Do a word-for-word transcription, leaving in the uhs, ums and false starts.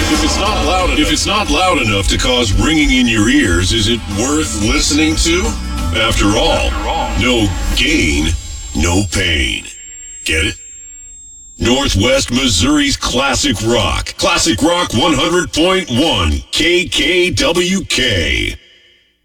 If it's not loud enough, if it's not loud enough to cause ringing in your ears, is it worth listening to? After all, no gain, no pain. Get it? Northwest Missouri's classic rock. Classic Rock one hundred point one K K W K.